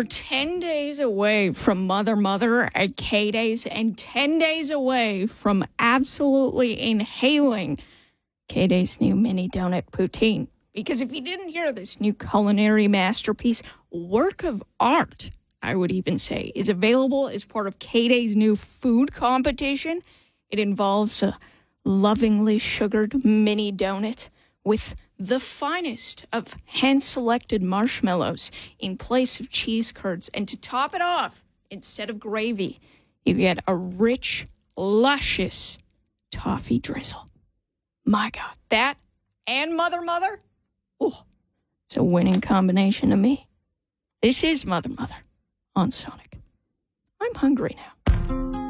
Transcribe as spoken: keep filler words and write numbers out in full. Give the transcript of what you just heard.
We're ten days away from Mother Mother at K-Days and ten days away from absolutely inhaling K-Days' new mini donut poutine. Because if you didn't hear, this new culinary masterpiece, work of art, I would even say, is available as part of K-Days' new food competition. It involves a lovingly sugared mini donut with the finest of hand-selected marshmallows in place of cheese curds. And to top it off, instead of gravy, you get a rich, luscious toffee drizzle. My God, that and Mother Mother, oh, it's a winning combination to me. This is Mother Mother on Sonic. I'm hungry now.